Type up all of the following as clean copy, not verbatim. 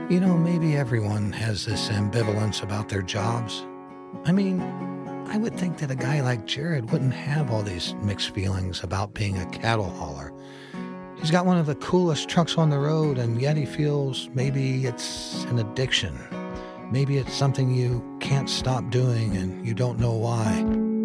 You know, maybe everyone has this ambivalence about their jobs. I mean, I would think that a guy like Jared wouldn't have all these mixed feelings about being a cattle hauler. He's got one of the coolest trucks on the road, and yet he feels maybe it's an addiction. Maybe it's something you can't stop doing and you don't know why.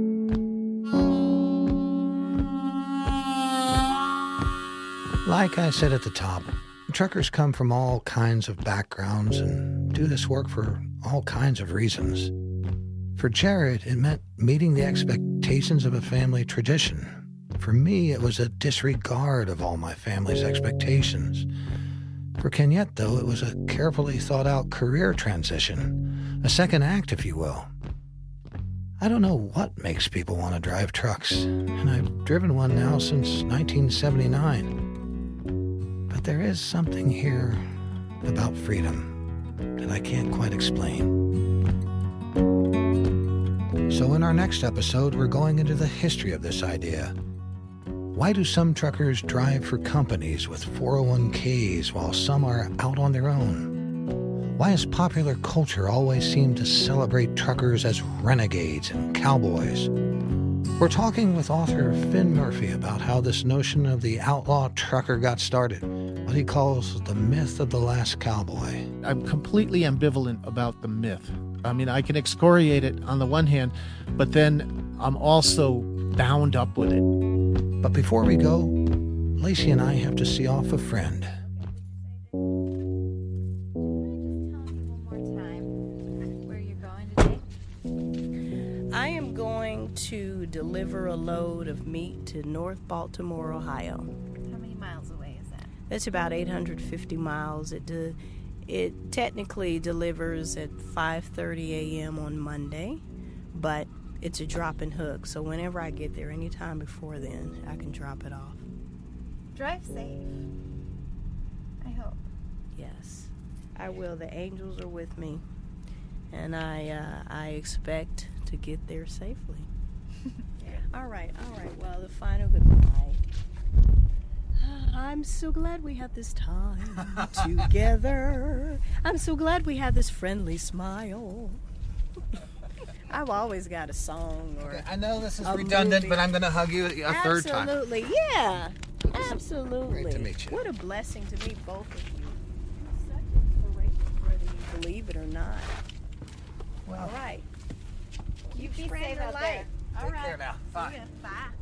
Like I said at the top, truckers come from all kinds of backgrounds and do this work for all kinds of reasons. For Jared, it meant meeting the expectations of a family tradition. For me, it was a disregard of all my family's expectations. For Kenyette, though, it was a carefully thought-out career transition, a second act, if you will. I don't know what makes people want to drive trucks, and I've driven one now since 1979. But there is something here about freedom that I can't quite explain. So in our next episode, we're going into the history of this idea. Why do some truckers drive for companies with 401ks while some are out on their own? Why has popular culture always seemed to celebrate truckers as renegades and cowboys? We're talking with author Finn Murphy about how this notion of the outlaw trucker got started, what he calls the myth of the last cowboy. I'm completely ambivalent about the myth. I mean, I can excoriate it on the one hand, but then I'm also bound up with it. But before we go, Lacey and I have to see off a friend. I am going to deliver a load of meat to North Baltimore, Ohio. How many miles away is that? That's about 850 miles. It technically delivers at 5:30 a.m. on Monday, but it's a drop and hook. So whenever I get there, anytime before then, I can drop it off. Drive safe. I hope. Yes, I will. The angels are with me, and I expect to get there safely. Yeah. All right. Well, the final goodbye. I'm so glad we had this time together. I'm so glad we had this friendly smile. I've always got a song or Okay, I know this is a redundant, movie. but I'm going to hug you a third time. Absolutely, yeah. Absolutely. Great to meet you. What a blessing to meet both of you. Such inspiration, whether you believe it or not. Well, All right. You be Friend safe or out life. there. All take right. care now. Bye. See ya. Bye.